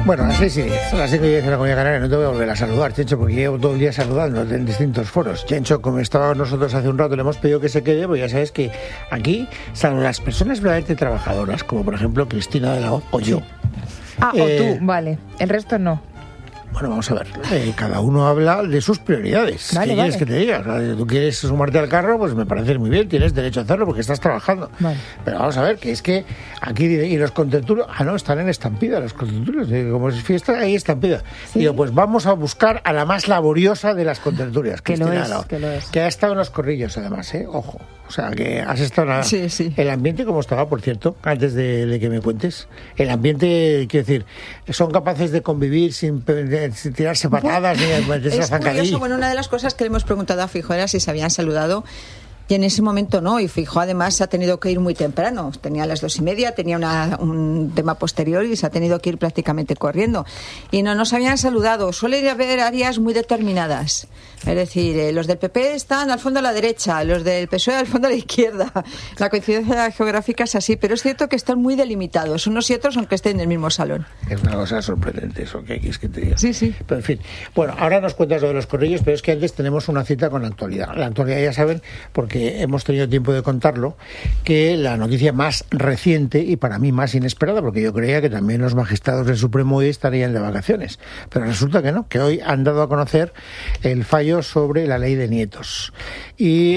Bueno, a las 6:10, a las 5:10 en la Comunidad Canaria. No te voy a volver a saludar, Chencho, porque llevo todo el día saludando en distintos foros. Chencho, como estábamos nosotros hace un rato, le hemos pedido que se quede, pues ya sabes que aquí, salvo las personas verdaderamente trabajadoras, como por ejemplo Cristina de la Hoz o yo. O tú, vale. El resto no. Bueno, vamos a ver, cada uno habla de sus prioridades. Vale, ¿Qué quieres que te diga? O sea, si tú quieres sumarte al carro, pues me parece muy bien, tienes derecho a hacerlo porque estás trabajando. Vale. Pero vamos a ver, que es que aquí, y los contertulios, no, están en estampida los contertulios, como es fiesta, hay estampida. ¿Sí? Digo, pues vamos a buscar a la más laboriosa de las contertulias, Que Cristina lo es, Alao, que lo es. que ha estado en los corrillos además, ojo. O sea, que has estado en Sí. el ambiente, ¿cómo estaba, por cierto? Antes de que me cuentes. El ambiente, quiero decir, son capaces de convivir sin tirarse patadas ni meterse a Es zancadillas. curioso, bueno, una de las cosas que le hemos preguntado a Feijóo era si se habían saludado. Y en ese momento no, y Feijóo además se ha tenido que ir muy temprano. Tenía las 2:30, tenía un tema posterior y se ha tenido que ir prácticamente corriendo. Y no nos habían saludado. Suele haber áreas muy determinadas. Es decir, los del PP están al fondo a la derecha, los del PSOE al fondo a la izquierda. La coincidencia geográfica es así, pero es cierto que están muy delimitados, unos y otros, aunque estén en el mismo salón. Es una cosa sorprendente eso, que aquí es que te diga. Sí. Pero en fin, bueno, ahora nos cuentas lo de los corrillos, pero es que antes tenemos una cita con la actualidad. La actualidad, ya saben, porque hemos tenido tiempo de contarlo, que la noticia más reciente y para mí más inesperada, porque yo creía que también los magistrados del Supremo hoy estarían de vacaciones, pero resulta que no, que hoy han dado a conocer el fallo sobre la ley de nietos. Y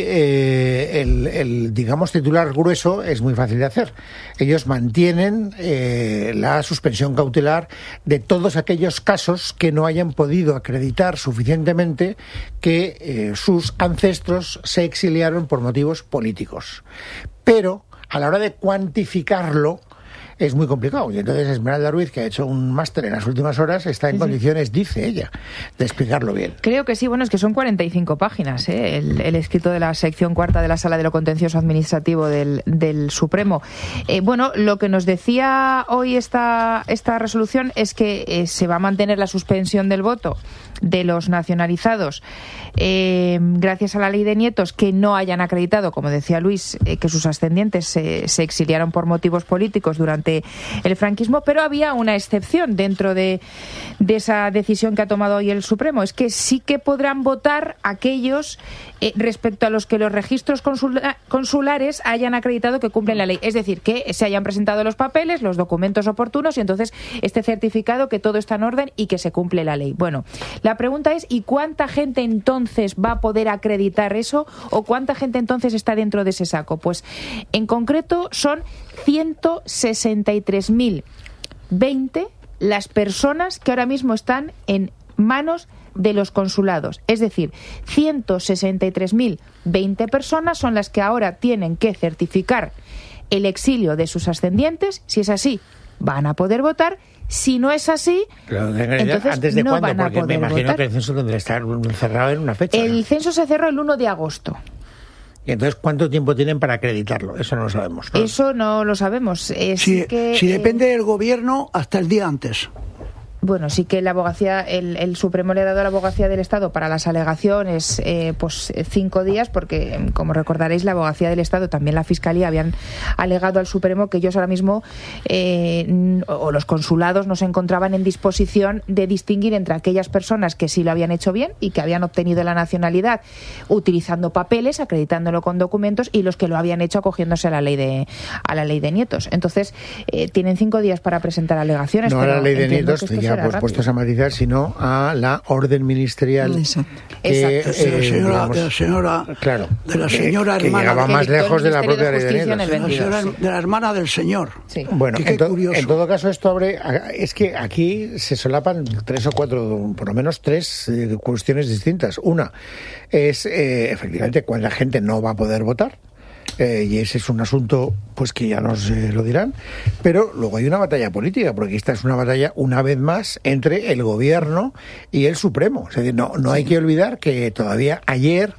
el digamos, titular grueso es muy fácil de hacer. Ellos mantienen la suspensión cautelar de todos aquellos casos que no hayan podido acreditar suficientemente que sus ancestros se exiliaron por motivos políticos. Pero a la hora de cuantificarlo es muy complicado. Y entonces Esmeralda Ruiz, que ha hecho un máster en las últimas horas, está en condiciones, dice ella, de explicarlo bien. Creo que sí, bueno, es que son 45 páginas, el escrito de la sección cuarta de la Sala de lo Contencioso Administrativo del Supremo. Bueno, lo que nos decía hoy esta resolución es que se va a mantener la suspensión del voto de los nacionalizados gracias a la ley de nietos que no hayan acreditado, como decía Luis, que sus ascendientes se exiliaron por motivos políticos durante el franquismo, pero había una excepción dentro de esa decisión que ha tomado hoy el Supremo, es que sí que podrán votar aquellos respecto a los que los registros consulares hayan acreditado que cumplen la ley, es decir, que se hayan presentado los papeles, los documentos oportunos y entonces esté certificado que todo está en orden y que se cumple la ley. Bueno, la pregunta es, ¿y cuánta gente entonces va a poder acreditar eso o cuánta gente entonces está dentro de ese saco? Pues en concreto son 163.020 las personas que ahora mismo están en manos de los consulados. Es decir, 163.020 personas son las que ahora tienen que certificar el exilio de sus ascendientes. Si es así, van a poder votar. Si no es así, entonces ¿antes de no cuándo? van a Porque poder me imagino votar. que el censo tendrá que estar cerrado en una fecha. El censo se cerró el 1 de agosto. Y entonces, ¿cuánto tiempo tienen para acreditarlo? Eso no lo sabemos, ¿no? Eso no lo sabemos. Si depende del gobierno, hasta el día antes. Bueno, sí que la abogacía, el Supremo le ha dado a la abogacía del Estado para las alegaciones 5 días, porque, como recordaréis, la abogacía del Estado, también la Fiscalía, habían alegado al Supremo que ellos ahora mismo, o los consulados, no se encontraban en disposición de distinguir entre aquellas personas que sí lo habían hecho bien y que habían obtenido la nacionalidad utilizando papeles, acreditándolo con documentos, y los que lo habían hecho acogiéndose a la ley de nietos. Entonces, tienen 5 días para presentar alegaciones. No a la ley de nietos, ya será pues rápido. puestos a matizar, sino a la orden ministerial. Exacto. Que, De la señora que hermana llegaba más dictó el lejos de la Ministerio propia de ley de Justicia en el nietos. 22. de la hermana del señor. Sí. Bueno, Qué curioso. en todo caso esto abre, es que aquí se solapan 3 o 4, por lo menos 3 cuestiones distintas. Una es efectivamente cuánta gente no va a poder votar. Y ese es un asunto pues que ya nos lo dirán, pero luego hay una batalla política, porque esta es una batalla una vez más entre el gobierno y el Supremo. Es decir, no hay que olvidar que todavía ayer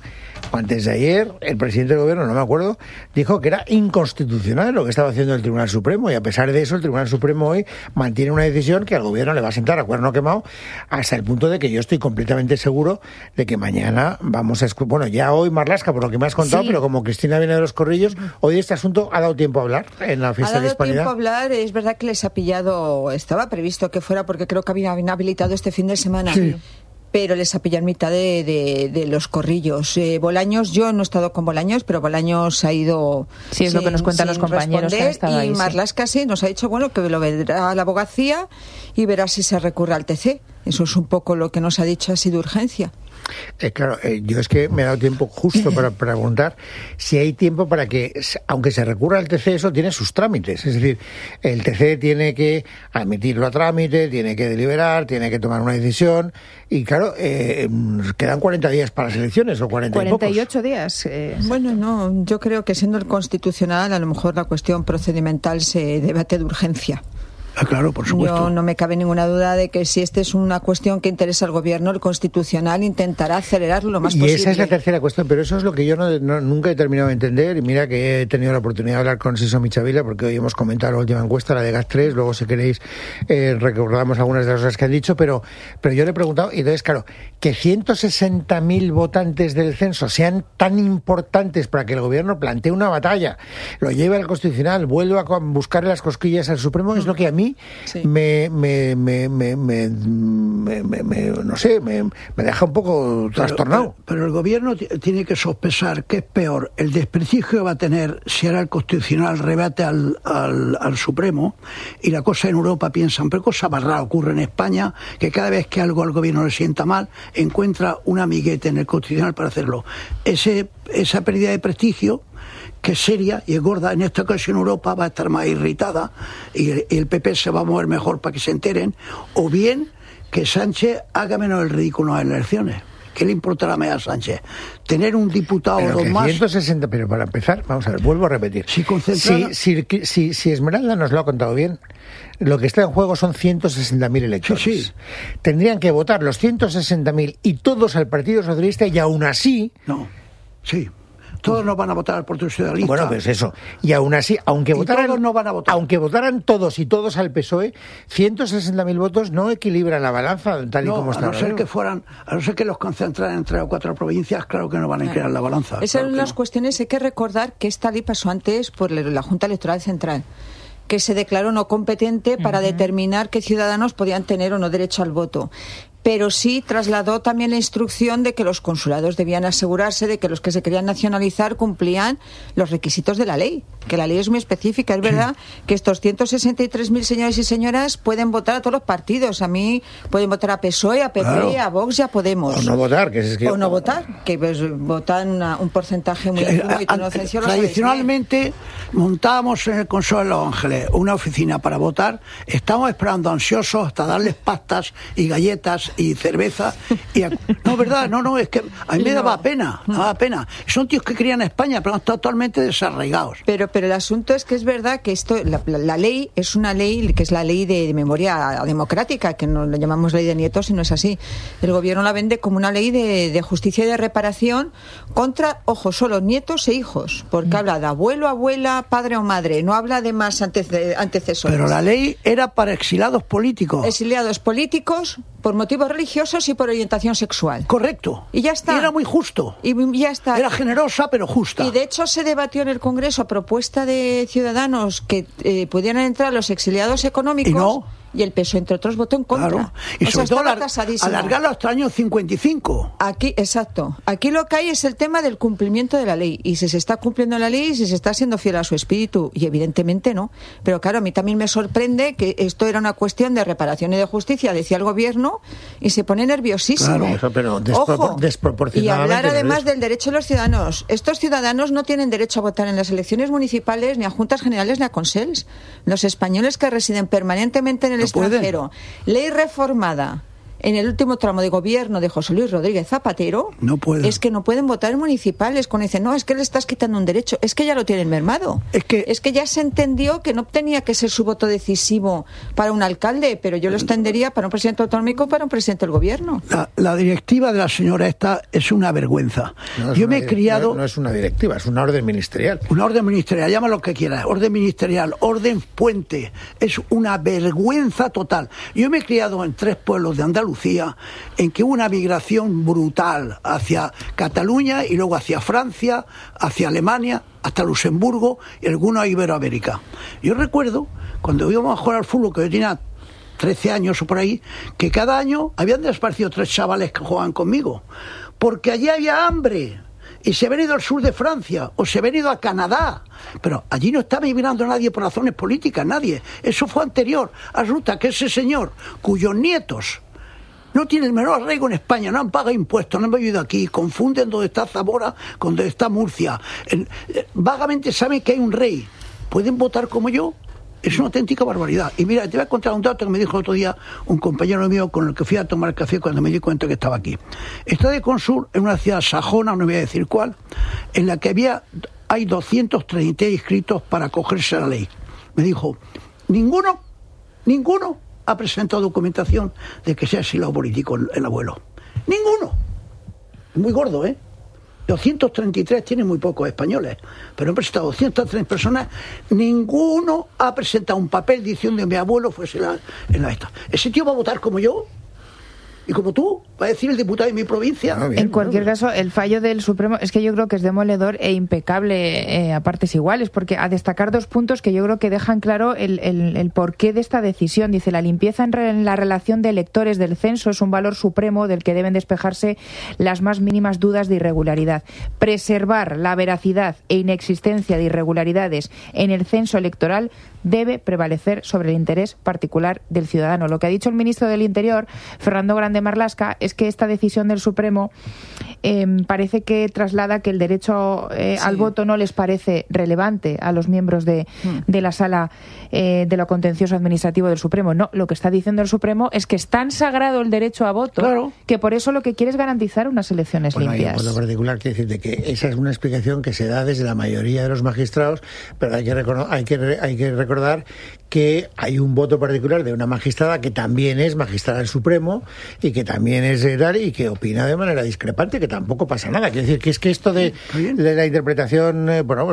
o antes de ayer, el presidente del gobierno, no me acuerdo, dijo que era inconstitucional lo que estaba haciendo el Tribunal Supremo, y a pesar de eso el Tribunal Supremo hoy mantiene una decisión que al gobierno le va a sentar a cuerno quemado, hasta el punto de que yo estoy completamente seguro de que mañana vamos a... Bueno, ya hoy Marlaska, por lo que me has contado, pero como Cristina viene de los Corrillos, hoy de este asunto ha dado tiempo a hablar en la fiesta de Hispanidad. Ha dado tiempo a hablar, es verdad que les ha pillado, estaba previsto que fuera porque creo que habían habilitado este fin de semana. Sí. Pero les ha pillado en mitad de los Corrillos. Bolaños, yo no he estado con Bolaños, pero Bolaños ha ido... Sí, es lo que nos cuentan los compañeros que han estado ahí. Y Marlaska sí nos ha dicho, bueno, que lo verá la abogacía y verá si se recurre al TC. Eso es un poco lo que nos ha dicho así de urgencia. Claro, yo es que me he dado tiempo justo para preguntar si hay tiempo para que, aunque se recurra al TC, eso tiene sus trámites. Es decir, el TC tiene que admitirlo a trámite, tiene que deliberar, tiene que tomar una decisión. Y claro, quedan 40 días para las elecciones o 48 días. Bueno, no, yo creo que siendo el constitucional, a lo mejor la cuestión procedimental se debate de urgencia. Claro, por supuesto. Yo no me cabe ninguna duda de que si esta es una cuestión que interesa al gobierno, el constitucional intentará acelerarlo lo más posible. Y esa es la tercera cuestión, pero eso es lo que yo nunca he terminado de entender. Y mira que he tenido la oportunidad de hablar con Siso Michavila, porque hoy hemos comentado la última encuesta, la de GAT3, luego si queréis recordamos algunas de las cosas que han dicho, pero yo le he preguntado, y entonces claro, que 160.000 votantes del censo sean tan importantes para que el gobierno plantee una batalla, lo lleve al constitucional, vuelva a buscarle las cosquillas al Supremo, es lo que a mí sí. me deja un poco trastornado. Pero el gobierno tiene que sospechar qué es peor, el desprestigio que va a tener si ahora el Constitucional rebate al Supremo, y la cosa en Europa piensan, pero cosa más rara ocurre en España, que cada vez que algo al gobierno le sienta mal, encuentra un amiguete en el Constitucional para hacerlo. Esa pérdida de prestigio, que es seria y es gorda, en esta ocasión Europa va a estar más irritada y el PP se va a mover mejor para que se enteren, o bien que Sánchez haga menos el ridículo en las elecciones. ¿Qué le importará más a Sánchez? Tener un diputado o dos más... 160, pero para empezar, vamos a ver, vuelvo a repetir. Si Esmeralda nos lo ha contado bien, lo que está en juego son 160.000 electores. Sí. Tendrían que votar los 160.000 y todos al Partido Socialista, y aún así... No, sí. Todos no van a votar al Partido Socialista. Bueno, pues eso. Y aún así, aunque votaran todos y todos al PSOE, 160.000 votos no equilibran la balanza tal y como está. A no ser que los concentraran en 3 o 4 provincias, claro que no van a equilibrar la balanza. Esas son las cuestiones. Hay que recordar que esta ley pasó antes por la Junta Electoral Central, que se declaró no competente para determinar qué ciudadanos podían tener o no derecho al voto. Pero sí trasladó también la instrucción de que los consulados debían asegurarse de que los que se querían nacionalizar cumplían los requisitos de la ley, que la ley es muy específica. Es verdad que estos 163.000 señores y señoras pueden votar a todos los partidos. A mí pueden votar a PSOE, a PP, claro, a Vox y a Podemos. O no votar, que pues, votan un porcentaje muy inocencio. Tradicionalmente montábamos en el Consejo de Los Ángeles una oficina para votar. Estamos esperando ansiosos hasta darles pastas y galletas y cerveza no, verdad, no, es que a mí me daba pena, son tíos que querían España, pero están totalmente desarraigados. Pero el asunto es que es verdad que esto, la ley es una ley que es la ley de memoria democrática, que no la llamamos ley de nietos, y no es así. El gobierno la vende como una ley de justicia y de reparación contra, ojo, solo nietos e hijos, porque habla de abuelo, abuela, padre o madre, no habla de más antecesores. Pero la ley era para exiliados políticos. Exiliados políticos por motivos religiosos y por orientación sexual. Correcto. Y ya está. Y era muy justo. Y ya está. Era generosa, pero justa. Y de hecho se debatió en el Congreso a propuesta de Ciudadanos que pudieran entrar los exiliados económicos. Y no. Y el PSOE, entre otros, votó en contra. Claro. Y sobre todo alargarlo hasta el año 55. Aquí, exacto. Aquí lo que hay es el tema del cumplimiento de la ley. Y si se está cumpliendo la ley y si se está siendo fiel a su espíritu. Y evidentemente no. Pero claro, a mí también me sorprende que esto era una cuestión de reparación y de justicia, decía el gobierno, y se pone nerviosísimo. Claro, eso, pero desproporcionadamente. Y hablar además del derecho de los ciudadanos. Estos ciudadanos no tienen derecho a votar en las elecciones municipales, ni a juntas generales, ni a consels. Los españoles que residen permanentemente en el extranjero, ley reformada en el último tramo de gobierno de José Luis Rodríguez Zapatero, es que no pueden votar en municipales. Cuando dicen, no, es que le estás quitando un derecho, es que ya lo tienen mermado. Es que ya se entendió que no tenía que ser su voto decisivo para un alcalde, pero yo lo extendería para un presidente autonómico, para un presidente del gobierno. La directiva de la señora esta es una vergüenza. Yo me he criado... No es una directiva, es una orden ministerial. Una orden ministerial, llama lo que quieras, orden ministerial, orden puente. Es una vergüenza total. Yo me he criado en 3 pueblos de Andalucía en que hubo una migración brutal hacia Cataluña y luego hacia Francia, hacia Alemania, hasta Luxemburgo y algunos a Iberoamérica. Yo recuerdo cuando íbamos a jugar al fútbol, que yo tenía 13 años o por ahí, que cada año habían desaparecido 3 chavales que jugaban conmigo, porque allí había hambre. Y se ha venido al sur de Francia, o se ha venido a Canadá. Pero allí no estaba inmigrando nadie por razones políticas, nadie. Eso fue anterior. Resulta que ese señor, cuyos nietos no tienen el menor arraigo en España, no han pagado impuestos, no han vivido aquí, confunden donde está Zamora con donde está Murcia. Vagamente saben que hay un rey. ¿Pueden votar como yo? Es una auténtica barbaridad. Y mira, te voy a contar un dato que me dijo el otro día un compañero mío con el que fui a tomar café cuando me di cuenta que estaba aquí. Está de cónsul en una ciudad sajona, no voy a decir cuál, en la que hay 230 inscritos para acogerse a la ley. Me dijo, ninguno ha presentado documentación de que sea asilado político el abuelo. Ninguno. Muy gordo, ¿eh? 233 tienen muy pocos españoles, pero han presentado 203 personas, ninguno ha presentado un papel diciendo que mi abuelo fuese en la esta. ¿Ese tío va a votar como yo? ¿Y como tú? ¿Va a decir el diputado de mi provincia? En cualquier caso, el fallo del Supremo es que yo creo que es demoledor e impecable a partes iguales, porque a destacar 2 puntos que yo creo que dejan claro el porqué de esta decisión. Dice, la limpieza en la relación de electores del censo es un valor supremo del que deben despejarse las más mínimas dudas de irregularidad. Preservar la veracidad e inexistencia de irregularidades en el censo electoral debe prevalecer sobre el interés particular del ciudadano. Lo que ha dicho el ministro del Interior, Fernando Grande Marlaska, es que esta decisión del Supremo parece que traslada que el derecho al voto no les parece relevante a los miembros de la Sala de lo Contencioso Administrativo del Supremo. No, lo que está diciendo el Supremo es que es tan sagrado el derecho a voto, que por eso lo que quiere es garantizar unas elecciones limpias. Hay un punto particular que decirte que esa es una explicación que se da desde la mayoría de los magistrados, pero hay que recordar que hay un voto particular de una magistrada que también es magistrada del Supremo y que también es tal y que opina de manera discrepante, que tampoco pasa nada. Quiere decir que es que esto de la interpretación,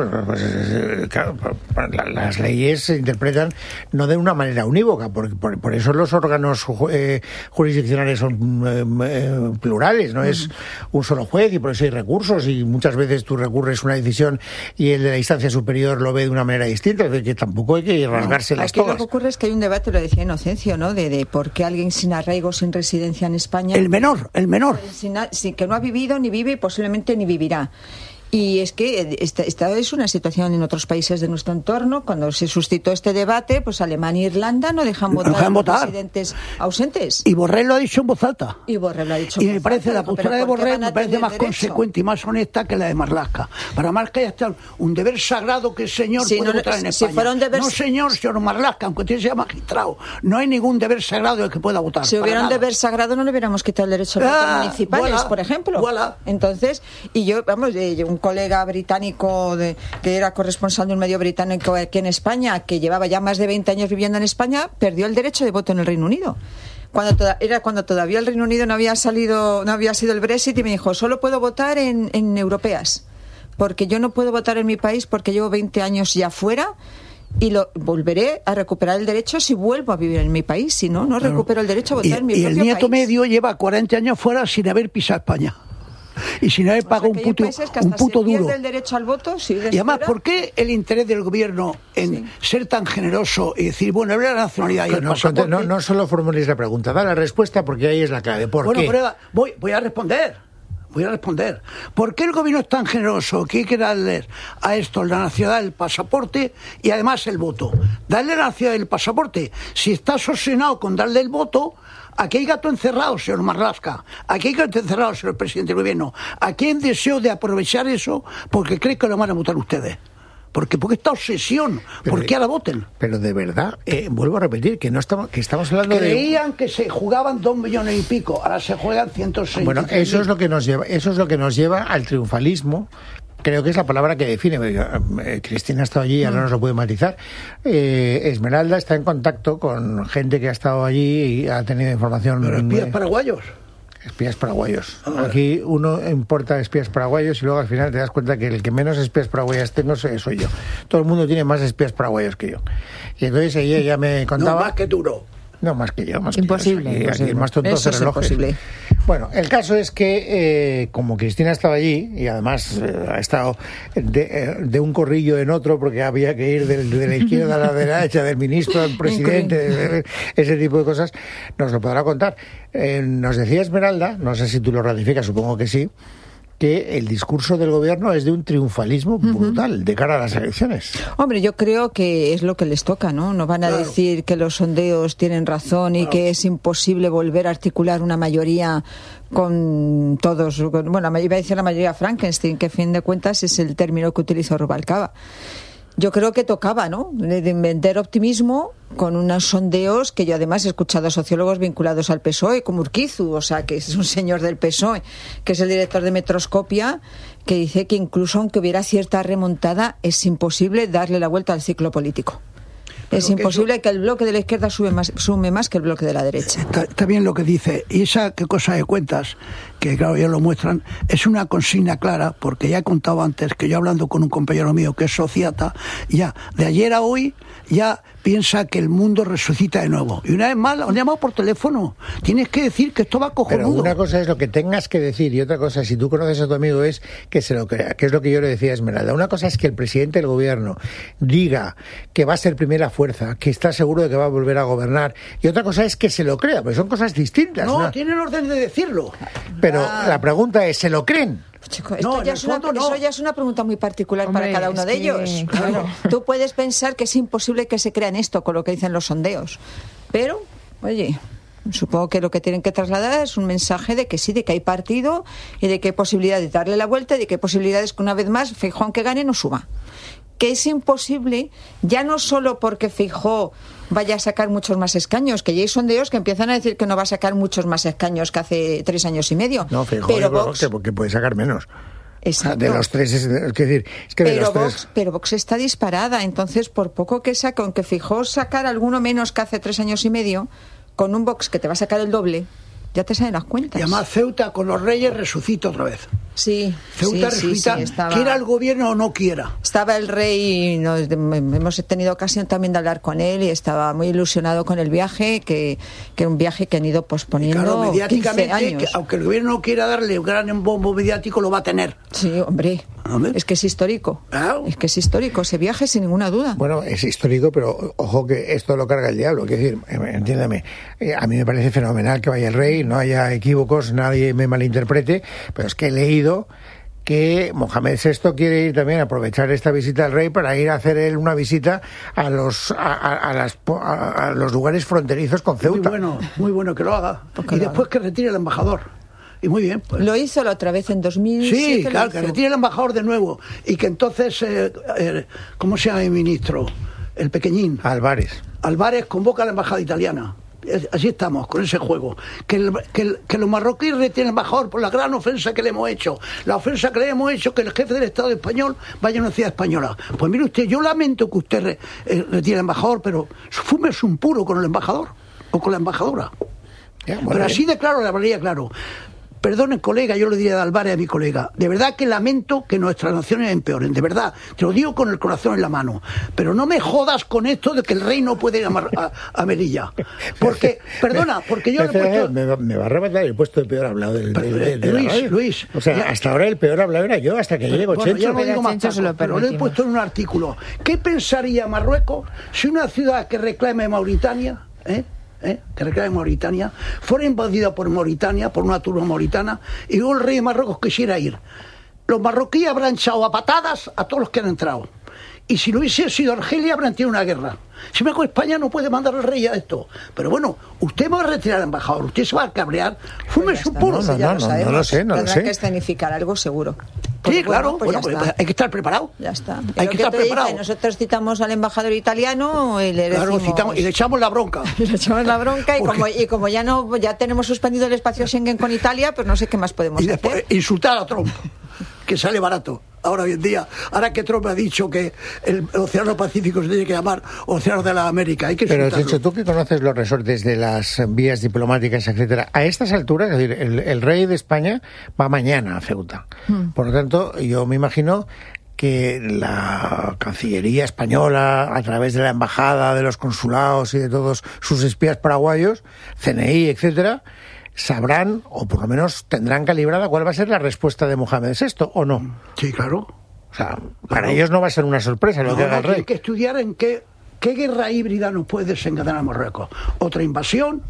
claro, las leyes se interpretan no de una manera unívoca, por eso los órganos jurisdiccionales son plurales, no es un solo juez, y por eso hay recursos, y muchas veces tú recurres una decisión y el de la instancia superior lo ve de una manera distinta, es decir, que tampoco hay que rasgarse las togas. Lo que ocurre es que hay un debate, lo decía Inocencio, ¿no? De por qué alguien sin arraigo, sin residencia en España... El menor. Que no ha vivido, ni vive y posiblemente ni vivirá. Y es que esta es una situación en otros países de nuestro entorno. Cuando se suscitó este debate, pues Alemania e Irlanda no dejan votar residentes ausentes. Y Borrell lo ha dicho en voz alta. Y me parece, la postura de Borrell me parece más consecuente y más honesta que la de Marlaska. Para Marlaska ya está un deber sagrado que el señor puede votar en España. No, señor Marlaska, aunque usted sea magistrado, no hay ningún deber sagrado el que pueda votar. Si hubiera un deber sagrado, no le hubiéramos quitado el derecho a votar municipales, por ejemplo. Entonces, y yo, un colega británico que era corresponsal de un medio británico aquí en España, que llevaba ya más de 20 años viviendo en España, perdió el derecho de voto en el Reino Unido. Cuando todavía el Reino Unido no había sido el Brexit, y me dijo, solo puedo votar en europeas, porque yo no puedo votar en mi país porque llevo 20 años ya fuera. Y volveré a recuperar el derecho si vuelvo a vivir en mi país. Si no recupero el derecho a votar en mi propio país. Y el nieto medio lleva 40 años fuera sin haber pisado España. Y si no le paga un puto duro. El derecho al voto, y además, ¿por qué el interés del gobierno en ser tan generoso y decir, bueno, habla de la nacionalidad y el pasaporte? No solo formuléis la pregunta, da la respuesta, porque ahí es la clave. ¿Por qué? Pero voy a responder. ¿Por qué el gobierno es tan generoso que hay que darle a esto la nacionalidad, el pasaporte y además el voto? Darle la nacionalidad, el pasaporte. Si está obsesionado con darle el voto, aquí hay gato encerrado, señor Marlaska. Aquí hay gato encerrado, señor presidente del gobierno. Aquí hay deseo de aprovechar eso porque cree que lo van a votar ustedes. ¿Por qué esta obsesión? ¿Por qué ahora voten? Pero de verdad, vuelvo a repetir, que estamos hablando Creían que se jugaban 2 millones y pico, ahora se juegan 160. Bueno, eso es lo que nos lleva al triunfalismo. Creo que es la palabra que define. Cristina ha estado allí, ahora nos lo puede matizar. Esmeralda está en contacto con gente que ha estado allí y ha tenido información. Pero espías paraguayos. Espías paraguayos. Aquí uno importa espías paraguayos y luego al final te das cuenta que el que menos espías paraguayas tengo soy yo. Todo el mundo tiene más espías paraguayos que yo. Y entonces ella ya me contaba... No, más que tú no. No, más que yo. Imposible. Aquí el más tonto Eso es relojes. imposible. Bueno, el caso es que como Cristina estaba allí y además ha estado de un corrillo en otro porque había que ir de la izquierda a la derecha, del ministro al presidente, ese tipo de cosas, nos lo podrá contar. Nos decía Esmeralda, no sé si tú lo ratificas, supongo que sí, que el discurso del gobierno es de un triunfalismo brutal de cara a las elecciones. Hombre, yo creo que es lo que les toca, ¿no? No van a decir que los sondeos tienen razón y que es imposible volver a articular una mayoría con todos. Bueno, iba a decir la mayoría Frankenstein, que a fin de cuentas es el término que utilizó Rubalcaba. Yo creo que tocaba, ¿no?, de vender optimismo con unos sondeos que yo además he escuchado a sociólogos vinculados al PSOE, como Urquizu, o sea, que es un señor del PSOE, que es el director de Metroscopia, que dice que incluso aunque hubiera cierta remontada, es imposible darle la vuelta al ciclo político. Es imposible que el bloque de la izquierda sume más que el bloque de la derecha. Está bien lo que dice. Y esa qué cosa de cuentas, que claro, ya lo muestran, es una consigna clara, porque ya he contado antes que yo hablando con un compañero mío que es sociata, ya de ayer a hoy ya piensa que el mundo resucita de nuevo. Y una vez más, lo han llamado por teléfono. Tienes que decir que esto va cojonudo. Pero una cosa es lo que tengas que decir y otra cosa, si tú conoces a tu amigo, es que se lo crea, que es lo que yo le decía a Esmeralda. Una cosa es que el presidente del gobierno diga que va a ser primera fuerza, que está seguro de que va a volver a gobernar, y otra cosa es que se lo crea, porque son cosas distintas. No, tienen orden de decirlo. Pero la pregunta es, ¿se lo creen? Chico, eso ya es una pregunta muy particular, hombre, para cada uno de ellos. Claro. Tú puedes pensar que es imposible que se crean esto con lo que dicen los sondeos, pero, oye, supongo que lo que tienen que trasladar es un mensaje de que sí, de que hay partido y de que hay posibilidad de darle la vuelta y de que hay posibilidades que una vez más Feijóo, aunque gane, no suba. Que es imposible, ya no solo porque Feijóo vaya a sacar muchos más escaños, que ya hay sondeos que empiezan a decir que no va a sacar muchos más escaños que hace 3 años y medio. No, Feijóo, pero Vox, que puede sacar menos. Exacto. De los tres, es decir, es que de los tres... Pero Vox está disparada, entonces por poco que saque, aunque Feijóo sacar alguno menos que hace 3 años y medio, con un Vox que te va a sacar el doble, ya te salen las cuentas. Y además Ceuta con los Reyes resucita otra vez. Sí, Ceuta resucita, quiera el gobierno o no quiera. Estaba el rey, hemos tenido ocasión también de hablar con él y estaba muy ilusionado con el viaje, que es un viaje que han ido posponiendo, claro, mediáticamente, 15 años. Que, aunque el gobierno no quiera darle un gran bombo mediático, lo va a tener. Sí, hombre. Es que es histórico. Es que es histórico ese viaje, sin ninguna duda. Bueno, es histórico, pero ojo que esto lo carga el diablo. Quiero decir, entiéndame, a mí me parece fenomenal que vaya el rey, no haya equívocos, nadie me malinterprete, pero es que he leído que Mohamed VI quiere ir también a aprovechar esta visita al rey para ir a hacer él una visita a los lugares fronterizos con Ceuta. Muy bueno que lo haga. Y después que retire el embajador. Y muy bien. Pues. Lo hizo la otra vez en 2007. Sí, claro, que retire el embajador de nuevo. Y que entonces, ¿cómo se llama el ministro? El pequeñín. Álvarez convoca a la embajada italiana. Así estamos, con ese juego. Que los marroquíes retienen el embajador por la gran ofensa que le hemos hecho. La ofensa que le hemos hecho, que el jefe del Estado español vaya a una ciudad española. Pues mire usted, yo lamento que usted retire el embajador, pero fúmese un puro con el embajador o con la embajadora. Pero así de claro, le hablaría claro. Perdone, colega, yo le diría de Álvarez a mi colega, de verdad que lamento que nuestras naciones empeoren, de verdad, te lo digo con el corazón en la mano, pero no me jodas con esto de que el rey no puede ir a Melilla, porque, perdona, porque yo le he puesto... Me va a arrebatar el puesto de peor hablado de Luis, o sea, hasta ahora el peor hablado era yo, hasta que llego Chencho. Ya no digo más Paco, pero le he puesto en un artículo, ¿qué pensaría Marruecos si una ciudad que reclame Mauritania, que reclame Mauritania, fuera invadida por Mauritania, por una turba mauritana, y luego el rey de Marruecos quisiera ir? Los marroquíes habrán echado a patadas a todos los que han entrado. Y si no hubiese sido Argelia, habrían tenido una guerra. Sin embargo, España no puede mandar al rey a esto. Pero bueno, usted va a retirar al embajador, usted se va a cabrear. Fume su puro. No lo sé. Tendrá que escenificar algo seguro. Pues sí, claro, pues hay que estar preparado. Ya está. Hay que estar preparado. Nosotros citamos al embajador italiano y le decimos... Citamos, y le echamos la bronca. Le echamos la bronca y como ya tenemos suspendido el espacio Schengen con Italia, pues no sé qué más podemos hacer. Después insultar a Trump, que sale barato. Ahora hoy en día, ahora que Trump ha dicho que el Océano Pacífico se tiene que llamar Océano de la América, hay que insultarlo. Pero, Checho, tú que conoces los resortes de las vías diplomáticas, etcétera, a estas alturas, es decir, el rey de España va mañana a Ceuta. Por lo tanto, yo me imagino que la Cancillería española, a través de la embajada, de los consulados y de todos sus espías paraguayos, CNI, etcétera, sabrán, o por lo menos tendrán calibrada cuál va a ser la respuesta de Mohamed VI, ¿o no? Sí, claro. O sea, para ellos no va a ser una sorpresa lo que haga el rey. Hay que estudiar en qué guerra híbrida nos puede desencadenar Marruecos. Otra invasión,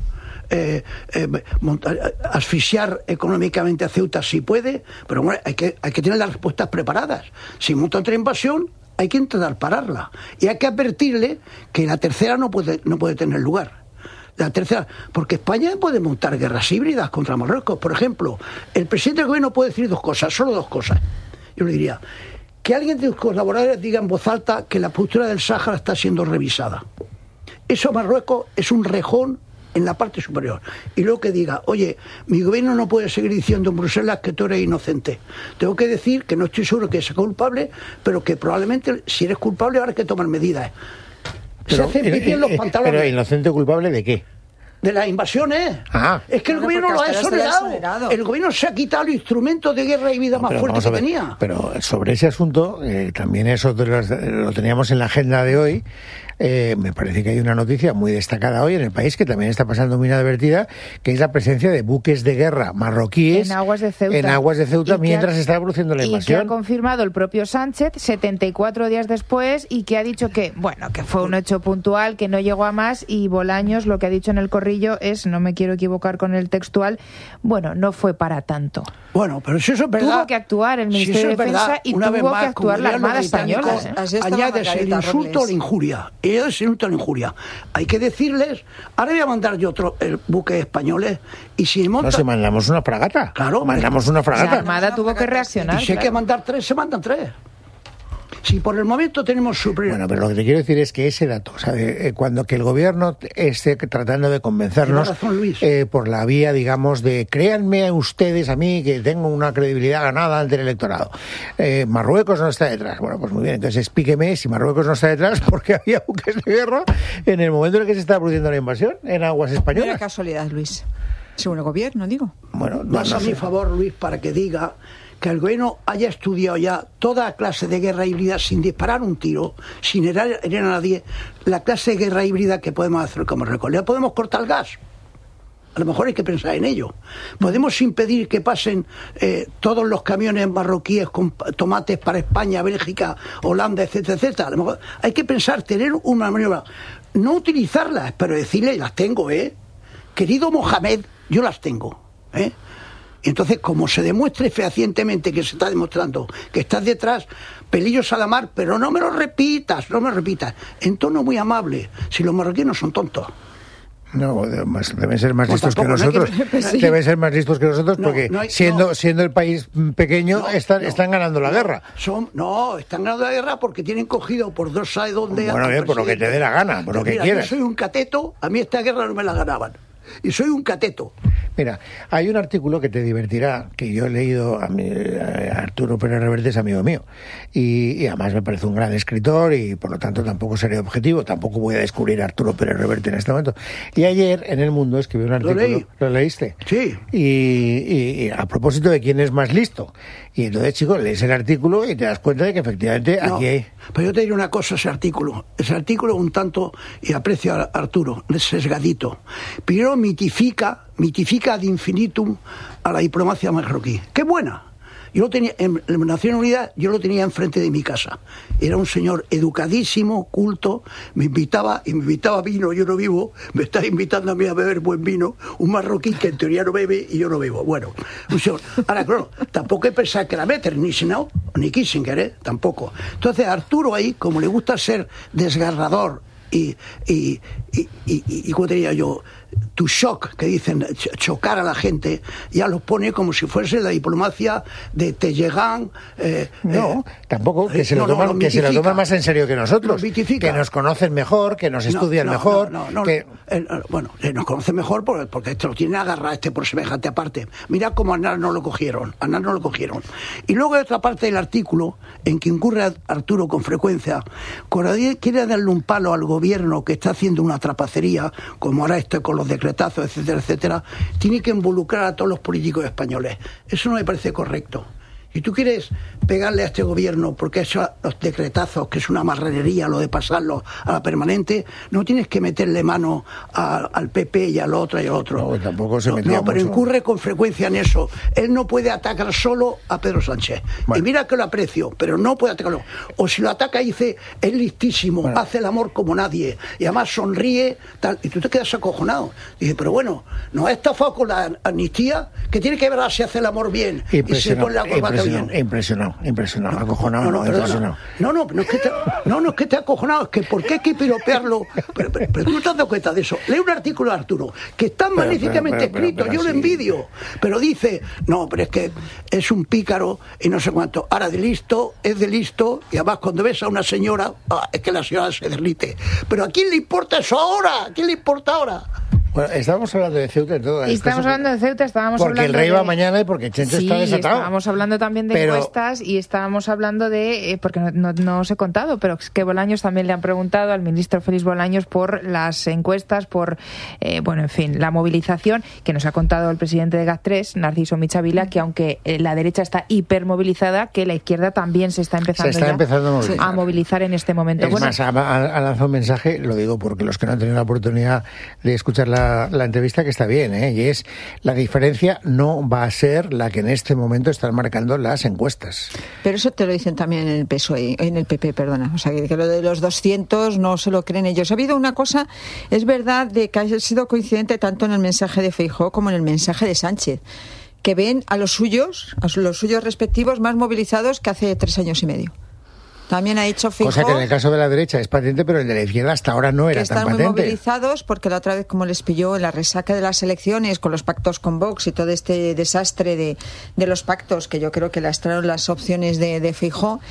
asfixiar económicamente a Ceuta si puede, pero bueno, hay que tener las respuestas preparadas. Si monta otra invasión, hay que intentar pararla. Y hay que advertirle que la tercera no puede tener lugar. La tercera, porque España puede montar guerras híbridas contra Marruecos. Por ejemplo, el presidente del gobierno puede decir solo dos cosas. Yo le diría, que alguien de sus colaboradores diga en voz alta que la postura del Sáhara está siendo revisada. Eso Marruecos es un rejón en la parte superior. Y luego que diga, oye, mi gobierno no puede seguir diciendo en Bruselas que tú eres inocente. Tengo que decir que no estoy seguro que sea culpable, pero que probablemente si eres culpable habrá que tomar medidas. Se hacen pipí en los pantalones. ¿Pero inocente o culpable de qué? De las invasiones. Es que el gobierno lo ha exonerado. El gobierno se ha quitado los instrumentos de guerra y vida más fuertes que tenía. Pero sobre ese asunto, también eso lo teníamos en la agenda de hoy. Me parece que hay una noticia muy destacada hoy en el país que también está pasando muy inadvertida, que es la presencia de buques de guerra marroquíes en aguas de Ceuta, mientras se está produciendo la invasión. Y que ha confirmado el propio Sánchez 74 días después y que ha dicho que fue un hecho puntual, que no llegó a más, y Bolaños lo que ha dicho en el corrillo es, no me quiero equivocar con el textual, no fue para tanto. Bueno, pero si eso es verdad... Tuvo que actuar el Ministerio de Defensa y tuvo que actuar la Armada Española. Añades el insulto o la injuria. Hay que decirles, ahora voy a mandar yo otro buques españoles y si monta... No, si mandamos una fragata. Claro. Mandamos una fragata. La Armada tuvo que reaccionar. Y si hay que mandar 3, se mandan 3. Si por el momento tenemos superior. Bueno, pero lo que te quiero decir es que ese dato, cuando que el gobierno esté tratando de convencernos razón, por la vía, digamos, de créanme ustedes a mí que tengo una credibilidad ganada ante el electorado. Marruecos no está detrás. Bueno, pues muy bien, entonces explíqueme si Marruecos no está detrás porque había buques de guerra en el momento en el que se estaba produciendo la invasión en aguas españolas. No era casualidad, Luis. Según el gobierno, digo. Bueno, vas a mi favor, Luis, para que diga que el gobierno haya estudiado ya toda clase de guerra híbrida sin disparar un tiro, sin herir a nadie, la clase de guerra híbrida que podemos hacer como Marruecos. ¿Le podemos cortar el gas? A lo mejor hay que pensar en ello. ¿Podemos impedir que pasen todos los camiones marroquíes con tomates para España, Bélgica, Holanda, etcétera, etcétera? A lo mejor hay que pensar, tener una maniobra, no utilizarlas, pero decirle, las tengo, querido Mohamed, yo las tengo, Entonces, como se demuestre fehacientemente que se está demostrando que estás detrás, pelillos a la mar, pero no me lo repitas, en tono muy amable, si los marroquíes no son tontos. No, deben ser más listos que nosotros. Deben ser más listos que nosotros porque siendo el país pequeño están ganando la guerra. Están ganando la guerra porque tienen cogido por dos sabe dónde. Bueno, bien, por lo que te dé la gana, por lo que quieras. Yo soy un cateto, a mí esta guerra no me la ganaban. Y soy un cateto. Mira, hay un artículo que te divertirá, que yo he leído a Arturo Pérez Reverte, es amigo mío, y además me parece un gran escritor y por lo tanto tampoco seré objetivo, tampoco voy a descubrir a Arturo Pérez Reverte en este momento. Y ayer en El Mundo escribió un artículo, ¿lo leíste? Sí. Y a propósito de quién es más listo. Y entonces, chicos, lees el artículo y te das cuenta de que efectivamente aquí hay... Pero yo te diré una cosa, ese artículo un tanto, y aprecio a Arturo, es sesgadito. Primero mitifica ad infinitum a la diplomacia marroquí. ¡Qué buena! Yo lo tenía en Naciones Unidas, yo lo tenía enfrente de mi casa. Era un señor educadísimo, culto, me invitaba vino, yo no vivo, me está invitando a mí a beber buen vino, un marroquí que en teoría no bebe y yo no bebo. Bueno, un señor. Ahora, claro, tampoco hay que pensar que la Metternich, ¿no? Ni Kissinger, tampoco. Entonces, Arturo ahí, como le gusta ser desgarrador y ¿cómo te diría yo? To shock, que dicen, chocar a la gente, ya los pone como si fuese la diplomacia de Talleyrand. No, tampoco, que se lo toman más en serio que nosotros, que nos conocen mejor, que nos estudian mejor. Bueno, nos conocen mejor porque lo tienen agarrado por semejante aparte. Mira cómo a Aznar no lo cogieron. Y luego hay otra parte del artículo en que incurre Arturo con frecuencia, cuando quiere darle un palo al gobierno que está haciendo una trapacería, como ahora con los decretazos, etcétera, etcétera, tiene que involucrar a todos los políticos españoles. Eso no me parece correcto. Si tú quieres pegarle a este gobierno porque esos los decretazos, que es una marranería lo de pasarlo a la permanente, no tienes que meterle mano al PP y al otro y al otro. No, tampoco se metía pero mucho. incurre con frecuencia en eso. Él no puede atacar solo a Pedro Sánchez. Bueno. Y mira que lo aprecio, pero no puede atacarlo. O si lo ataca y dice, es listísimo, hace el amor como nadie, y además sonríe, tal, y tú te quedas acojonado. Dice, pero bueno, nos ha estafado con la amnistía, que tiene que ver si hace el amor bien y se pone la corbata. Impresionado, acojonado, no es que esté acojonado, es que ¿por qué hay que piropearlo? Pero tú no te has dado cuenta de eso. Lee un artículo de Arturo, que está magníficamente escrito, yo lo envidio, pero dice, no, pero es que es un pícaro y no sé cuánto. Ahora es de listo, y además cuando ves a una señora, es que la señora se derrite. Pero ¿a quién le importa eso ahora? ¿A quién le importa ahora? Bueno, estábamos hablando de Ceuta y todo. Estábamos hablando de Ceuta, porque el rey va mañana y porque Chencho está desatado. Estábamos hablando también de encuestas y estábamos hablando de, porque no os he contado, pero es que Bolaños también le han preguntado al ministro Félix Bolaños por las encuestas, por, en fin, la movilización, que nos ha contado el presidente de GAT3, Narciso Michavila, que aunque la derecha está hipermovilizada, que la izquierda también se está empezando a movilizar en este momento. Es más, ha lanzado un mensaje, lo digo porque los que no han tenido la oportunidad de escuchar la entrevista, que está bien, y es, la diferencia no va a ser la que en este momento están marcando las encuestas. Pero eso te lo dicen también en el PSOE, en el PP, perdona. O sea, que lo de los 200 no se lo creen ellos. Ha habido una cosa, es verdad, de que ha sido coincidente tanto en el mensaje de Feijóo como en el mensaje de Sánchez, que ven a los suyos respectivos más movilizados que hace 3 años y medio. También ha dicho Feijóo, cosa que en el caso de la derecha es patente, pero el de la izquierda hasta ahora no era tan patente. Están muy movilizados porque la otra vez, como les pilló en la resaca de las elecciones con los pactos con Vox y todo este desastre de los pactos, que yo creo que lastraron las opciones de Feijóo,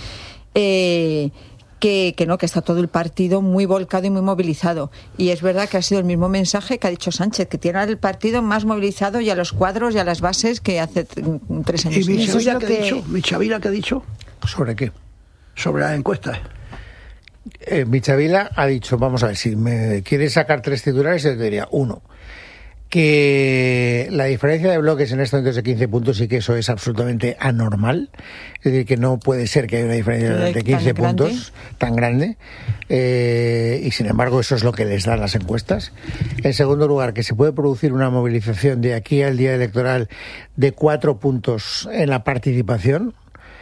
que está todo el partido muy volcado y muy movilizado. Y es verdad que ha sido el mismo mensaje que ha dicho Sánchez, que tiene el partido más movilizado y a los cuadros y a las bases que hace 3 años. ¿Y Michavila qué ha dicho? ¿Sobre qué? Sobre las encuestas. Michavila ha dicho, vamos a ver, si me quieres sacar 3 titulares, yo te diría 1, que la diferencia de bloques en este momento es de 15 puntos y que eso es absolutamente anormal, es decir, que no puede ser que haya una diferencia de 15 puntos tan grande, y sin embargo eso es lo que les dan las encuestas. En segundo lugar, que se puede producir una movilización de aquí al día electoral de 4 puntos en la participación.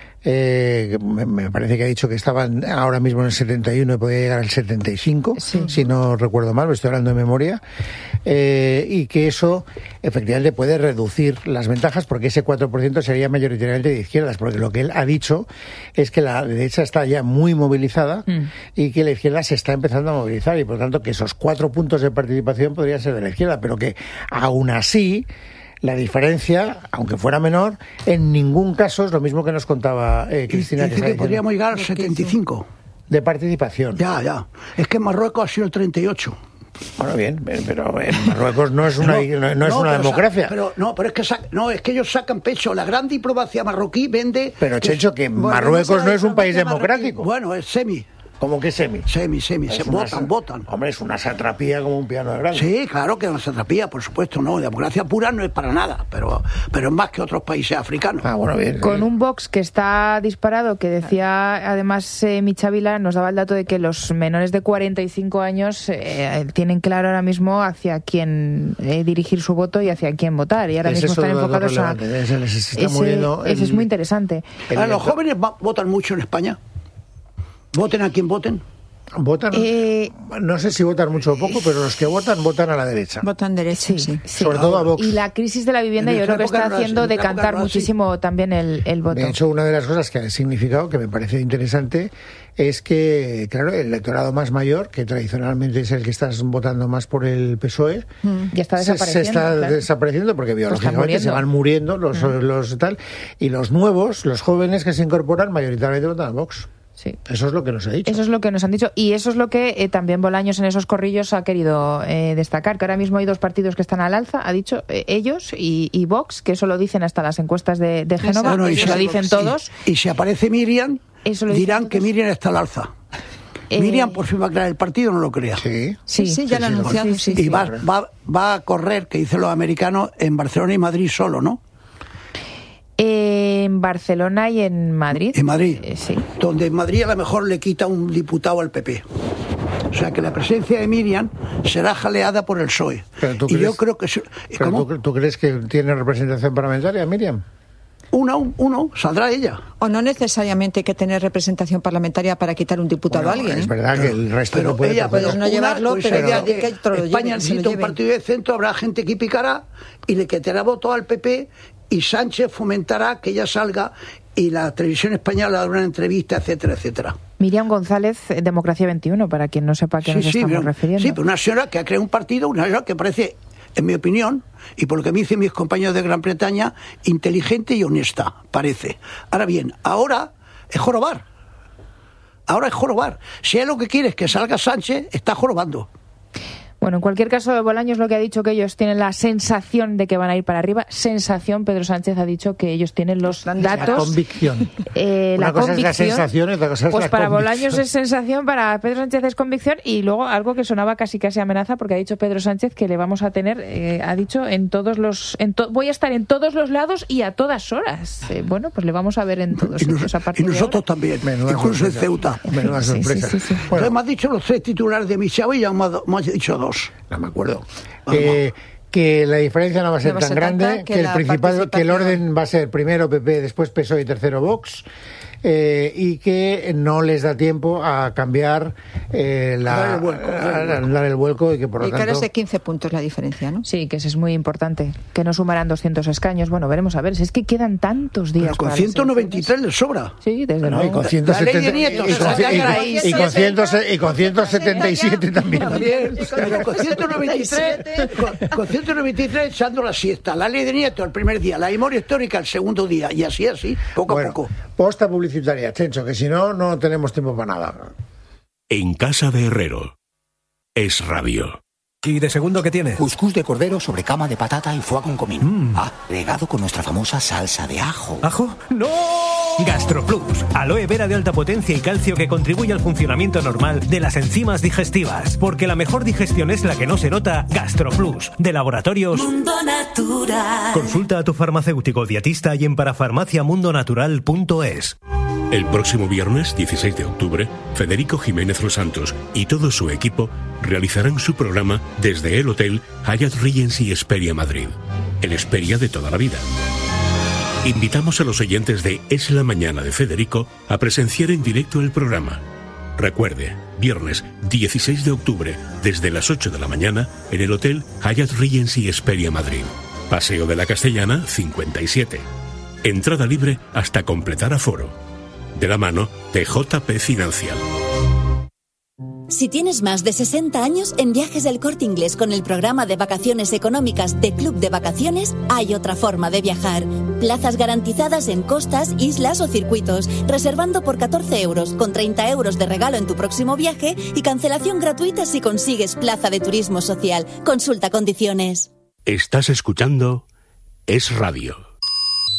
Me parece que ha dicho que estaban ahora mismo en el 71 y podía llegar al 75, si no recuerdo mal, estoy hablando de memoria, y que eso efectivamente puede reducir las ventajas, porque ese 4% sería mayoritariamente de izquierdas, porque lo que él ha dicho es que la derecha está ya muy movilizada y que la izquierda se está empezando a movilizar, y por tanto que esos 4 puntos de participación podrían ser de la izquierda, pero que aún así la diferencia, aunque fuera menor, en ningún caso es lo mismo que nos contaba Cristina. Dice que podríamos llegar al 75. De participación. Ya. Es que en Marruecos ha sido el 38. Bueno, bien, pero en Marruecos no es una democracia. Pero es que ellos sacan pecho. La gran diplomacia marroquí vende. Pero Chencho, que Marruecos no es un país democrático. Bueno, es semi. ¿Cómo que semi? Semi, se votan. Hombre, es una satrapía como un piano de grande. Sí, claro que es una satrapía, por supuesto, no. Democracia pura no es para nada, pero es más que otros países africanos. Bueno, bien. Con un Vox que está disparado, que decía además Michavila, nos daba el dato de que los menores de 45 años tienen claro ahora mismo hacia quién dirigir su voto y hacia quién votar. Y ahora mismo están enfocados a... Eso es muy interesante. Los jóvenes votan mucho en España. Voten a quien voten. Votan, no sé si votan mucho o poco, pero los que votan a la derecha. Votan derecha, sí. Sobre todo a Vox. Y la crisis de la vivienda yo creo que está haciendo decantar muchísimo también el voto. De hecho, una de las cosas que ha significado, que me parece interesante, es que, claro, el electorado más mayor, que tradicionalmente es el que está votando más por el PSOE, ya está desapareciendo. Se está desapareciendo porque biológicamente se van muriendo los tal, y los nuevos, los jóvenes que se incorporan, mayoritariamente votan a Vox. Sí. Eso es lo que nos ha dicho. Eso es lo que nos han dicho y eso es lo que también Bolaños en esos corrillos ha querido destacar, que ahora mismo hay dos partidos que están al alza, ha dicho ellos y Vox, que eso lo dicen hasta las encuestas de Génova, eso lo dicen todos. Y si aparece Miriam, dirán que Miriam está al alza. Miriam por fin va a crear el partido, no lo creas. Sí, ya lo ha anunciado. Y va a correr, que dicen los americanos, en Barcelona y Madrid solo, ¿no? En Barcelona y en Madrid. En Madrid, sí. Donde en Madrid a lo mejor le quita un diputado al PP. O sea que la presencia de Miriam será jaleada por el PSOE. Yo creo que... ¿Tú crees que tiene representación parlamentaria, Miriam? Uno, saldrá ella. O no necesariamente hay que tener representación parlamentaria para quitar un diputado a alguien. Es verdad que el resto no puede... Ella puede no llevarlo, pero ella que España necesita un partido de centro, habrá gente que picará y le quitará voto al PP y Sánchez fomentará que ella salga y la televisión española dará una entrevista, etcétera, etcétera. Miriam González, Democracia 21, para quien no sepa a qué nos estamos refiriendo. Sí, pero una señora que ha creado un partido, una señora que parece, en mi opinión, y por lo que me dicen mis compañeros de Gran Bretaña, inteligente y honesta, parece. Ahora bien, ahora es jorobar. Si es lo que quiere es que salga Sánchez, está jorobando. Bueno, en cualquier caso, Bolaños lo que ha dicho que ellos tienen la sensación de que van a ir para arriba. Sensación, Pedro Sánchez ha dicho que ellos tienen los datos. La convicción. Una cosa es la sensación y otra cosa es la convicción. Pues para Bolaños es sensación, para Pedro Sánchez es convicción y luego algo que sonaba casi amenaza porque ha dicho Pedro Sánchez que le vamos a tener, ha dicho, voy a estar en todos los lados y a todas horas. Bueno, pues le vamos a ver en todos sitios a partir y nosotros también, incluso en Ceuta. Menuda sorpresa. Sí. Bueno, me has dicho los 3 titulares de Michel y ya me has dicho 2. No me acuerdo. Que la diferencia no va a ser tan grande, que el orden va a ser primero PP, después PSOE y tercero Vox, y que no les da tiempo a cambiar dar el vuelco y que por lo tanto... Y que es de 15 puntos la diferencia, ¿no? Sí, que eso es muy importante, que no sumarán 200 escaños. Bueno, veremos a ver, si es que quedan tantos días. Pero con 193 les sobra. Sí, desde luego. Y con 177 también. Pero con 193 echando la siesta. La ley de Nieto el primer día, la memoria histórica el segundo día, y así, poco a poco. Posta publicitaria, Chencho, que si no, no tenemos tiempo para nada. En casa de Herrero. Es Radio. ¿Y de segundo qué tiene? Cuscús de cordero sobre cama de patata y foie con comino. Regado con nuestra famosa salsa de ajo. ¿Ajo? ¡No! GastroPlus, aloe vera de alta potencia y calcio que contribuye al funcionamiento normal de las enzimas digestivas. Porque la mejor digestión es la que no se nota. GastroPlus, de Laboratorios Mundo Natural. Consulta a tu farmacéutico dietista y en parafarmaciamundonatural.es. El próximo viernes, 16 de octubre, Federico Jiménez Los Santos y todo su equipo realizarán su programa desde el Hotel Hyatt Regency Hesperia Madrid, el Hesperia de toda la vida. Invitamos a los oyentes de Es la Mañana de Federico a presenciar en directo el programa. Recuerde, viernes 16 de octubre, desde las 8 de la mañana, en el Hotel Hyatt Regency Hesperia Madrid. Paseo de la Castellana, 57. Entrada libre hasta completar aforo. De la mano de JP Financial. Si tienes más de 60 años, en Viajes del Corte Inglés con el programa de vacaciones económicas de Club de Vacaciones, hay otra forma de viajar. Plazas garantizadas en costas, islas o circuitos, reservando por 14 euros, con 30 euros de regalo en tu próximo viaje y cancelación gratuita si consigues plaza de turismo social. Consulta condiciones. Estás escuchando Es Radio.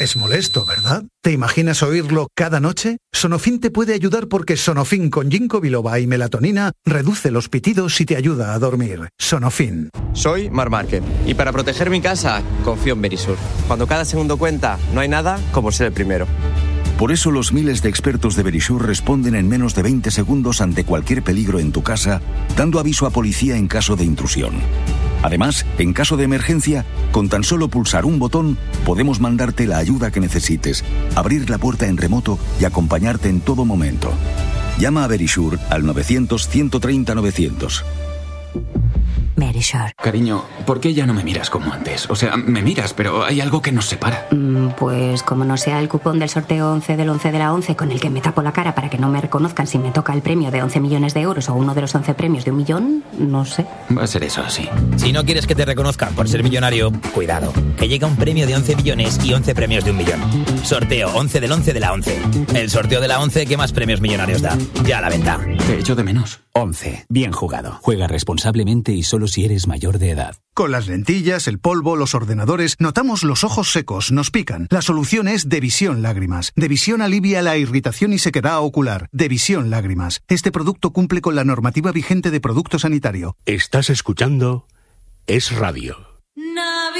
Es molesto, ¿verdad? ¿Te imaginas oírlo cada noche? Sonofin te puede ayudar porque Sonofin con ginkgo biloba y melatonina reduce los pitidos y te ayuda a dormir. Sonofin. Soy Marc Márquez y para proteger mi casa confío en Verisur. Cuando cada segundo cuenta, no hay nada como ser el primero. Por eso los miles de expertos de Verisur responden en menos de 20 segundos ante cualquier peligro en tu casa, dando aviso a policía en caso de intrusión. Además, en caso de emergencia, con tan solo pulsar un botón, podemos mandarte la ayuda que necesites, abrir la puerta en remoto y acompañarte en todo momento. Llama a Verisur al 900-130-900. Verisur. Cariño, ¿por qué ya no me miras como antes? O sea, me miras, pero hay algo que nos separa. Pues como no sea el cupón del sorteo 11 del 11 de la 11 con el que me tapo la cara para que no me reconozcan si me toca el premio de 11 millones de euros o uno de los 11 premios de 1 millón, no sé. Va a ser eso, sí. Si no quieres que te reconozcan por ser millonario, cuidado, que llega un premio de 11 millones y 11 premios de 1 millón. Sorteo 11 del 11 de la 11. El sorteo de la 11 que más premios millonarios da. Ya a la venta. Te echo de menos. 11. Bien jugado. Juega responsablemente y solo si eres mayor de edad. Con las lentillas, el polvo, los ordenadores, notamos los ojos secos, nos pican. La solución es Devisión Lágrimas. Devisión alivia la irritación y sequedad ocular. Devisión Lágrimas. Este producto cumple con la normativa vigente de producto sanitario. Estás escuchando Es Radio. No.